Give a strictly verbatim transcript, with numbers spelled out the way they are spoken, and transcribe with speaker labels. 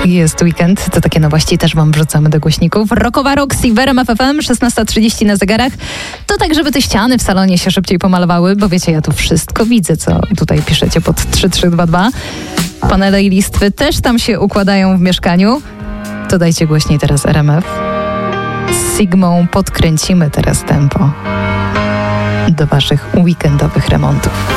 Speaker 1: Jest weekend, to takie nowości też wam wrzucamy do głośników. Rockowa Roxy w R M F F M, szesnasta trzydzieści na zegarach. To tak, żeby te ściany w salonie się szybciej pomalowały, bo wiecie, ja tu wszystko widzę, co tutaj piszecie pod trzy trzy dwa dwa. Panele i listwy też tam się układają w mieszkaniu. To dajcie głośniej teraz R M F. Z Sigmą podkręcimy teraz tempo do waszych weekendowych remontów.